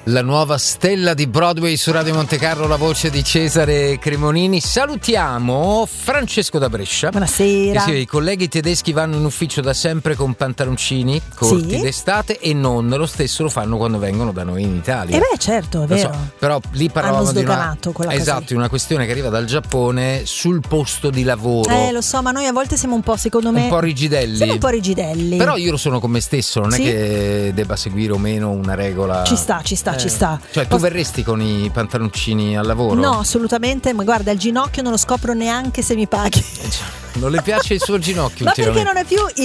La nuova stella di Broadway su Radio Montecarlo, la voce di Cesare Cremonini. Salutiamo Francesco da Brescia. Buonasera. Sì, i colleghi tedeschi vanno in ufficio da sempre con pantaloncini corti d'estate e non lo stesso lo fanno quando vengono da noi in Italia. Certo, è vero. Però lì parlavamo di una questione che arriva dal Giappone sul posto di lavoro. Lo so, ma noi a volte siamo un po', secondo me, un po' rigidelli. Siamo un po' rigidelli. Però io lo sono con me stesso, non è che debba seguire o meno una regola. Ci sta. Cioè tu verresti con i pantaloncini al lavoro? No, assolutamente, ma guarda, il ginocchio non lo scopro neanche se mi paghi. Non le piace il suo ginocchio? Ma perché non è più